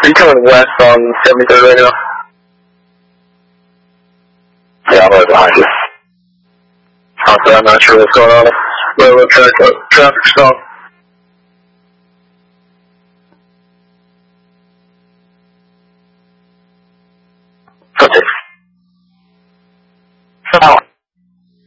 Are you coming west on 73rd right now? Yeah, I'm right behind you. Also, I'm not sure what's going on. Railroad track, traffic stop. Okay.